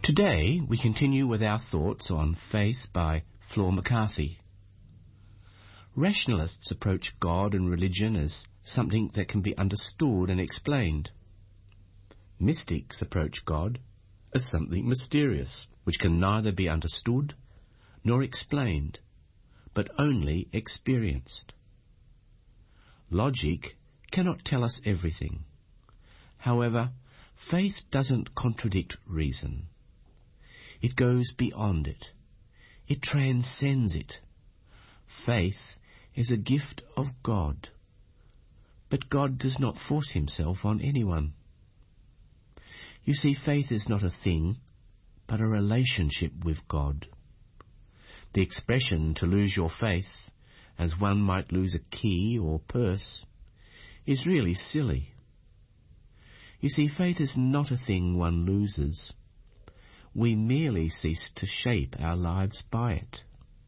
Today we continue with our thoughts on Faith by Flor McCarthy. Rationalists approach God and religion as something that can be understood and explained. Mystics approach God as something mysterious, which can neither be understood nor explained, but only experienced. Logic cannot tell us everything. However, faith doesn't contradict reason. It goes beyond it. It transcends it. Faith is a gift of God. But God does not force himself on anyone. You see, faith is not a thing, but a relationship with God. The expression to lose your faith, as one might lose a key or purse, is really silly. You see, faith is not a thing one loses. We merely cease to shape our lives by it.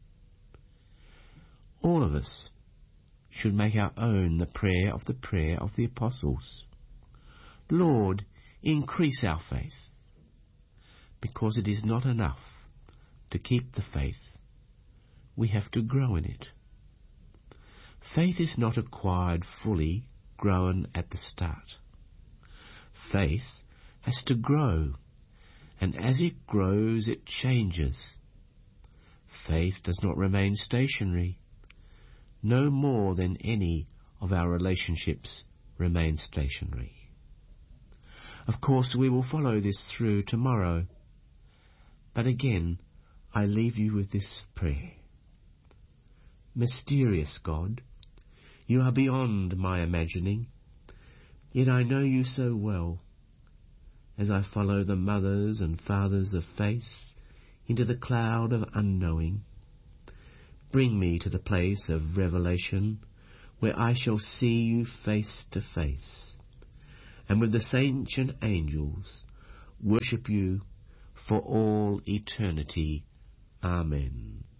All of us should make our own the prayer of the apostles. Lord, increase our faith, because it is not enough to keep the faith. We have to grow in it. Faith is not acquired fully, grown at the start. Faith has to grow, and as it grows, it changes. Faith does not remain stationary, no more than any of our relationships remain stationary. Of course, we will follow this through tomorrow, but again, I leave you with this prayer. Mysterious God, you are beyond my imagining, yet I know you so well. As I follow the mothers and fathers of faith into the cloud of unknowing, bring me to the place of revelation where I shall see you face to face, and with the saints and angels worship you for all eternity. Amen.